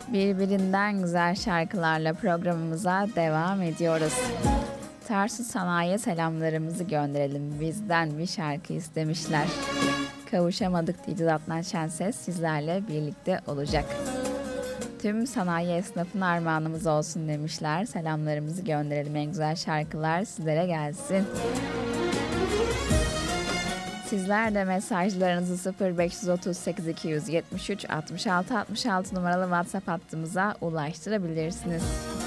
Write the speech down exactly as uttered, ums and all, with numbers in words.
Birbirinden güzel şarkılarla programımıza devam ediyoruz. Tarsus Sanayi'ye selamlarımızı gönderelim. Bizden bir şarkı istemişler. Kavuşamadık diyeceğiz, Adnan Şenses sizlerle birlikte olacak. Tüm sanayi esnafına armağanımız olsun demişler. Selamlarımızı gönderelim. En güzel şarkılar sizlere gelsin. Sizler de mesajlarınızı sıfır beş otuz sekiz iki yetmiş üç altmış altı altmış altı numaralı WhatsApp hattımıza ulaştırabilirsiniz.